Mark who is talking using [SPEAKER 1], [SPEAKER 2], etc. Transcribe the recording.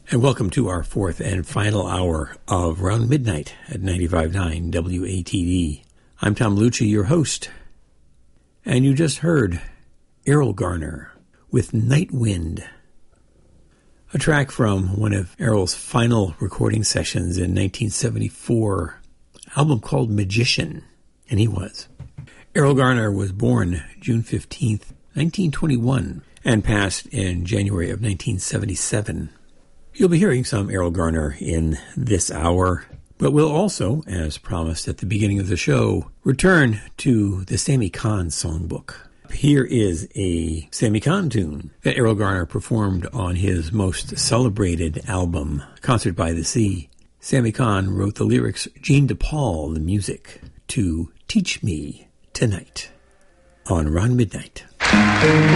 [SPEAKER 1] And welcome to our fourth and final hour of Round Midnight at 95.9 WATD. I'm Tom Lucci, your host. And you just heard Erroll Garner with Night Wind, a track from one of Errol's final recording sessions in 1974, album called Magician, and he was. Erroll Garner was born June 15th, 1921, and passed in January of 1977. You'll be hearing some Erroll Garner in this hour, but we'll also, as promised at the beginning of the show, return to the Sammy Cahn songbook. Here is a Sammy Cahn tune that Erroll Garner performed on his most celebrated album, Concert by the Sea. Sammy Cahn wrote the lyrics, Gene DePaul the music, to Teach Me Tonight on Round Midnight.